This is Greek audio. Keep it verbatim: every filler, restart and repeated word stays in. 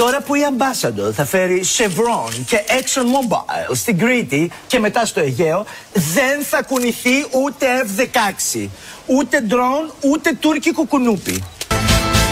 Τώρα που η Ambassador θα φέρει Chevron και Exxon Mobil στην Κρήτη και μετά στο Αιγαίο, δεν θα κουνηθεί ούτε εφ δεκαέξι, ούτε ντρόν, ούτε τουρκικό κουνούπι.